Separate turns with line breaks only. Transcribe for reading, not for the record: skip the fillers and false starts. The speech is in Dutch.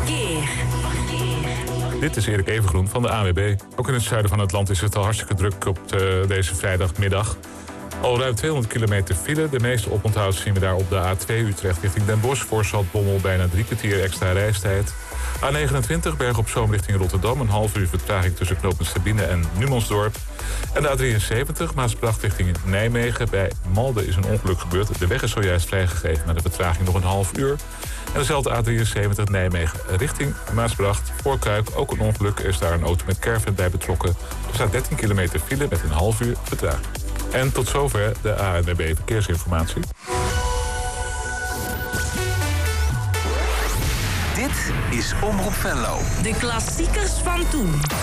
Verkeer.
Dit is Erik Evengroen van de ANWB. Ook in het zuiden van het land is het al hartstikke druk op deze vrijdagmiddag. Al ruim 200 kilometer file. De meeste oponthoud zien we daar op de A2 Utrecht richting Den Bosch. Voor Zaltbommel bijna 3 kwartier extra reistijd. A29 Berg op Zoom richting Rotterdam. Een half uur vertraging tussen knooppunt Sabine en Numansdorp. En de A73 Maasbracht richting Nijmegen. Bij Malden is een ongeluk gebeurd. De weg is zojuist vrijgegeven met de vertraging nog een half uur. En dezelfde A73 Nijmegen richting Maasbracht. Voor Kuik ook een ongeluk. Er is daar een auto met caravan bij betrokken. Er staat 13 kilometer file met een half uur vertraging. En tot zover de ANWB Verkeersinformatie.
Dit is Omroep Venlo.
De klassiekers van toen.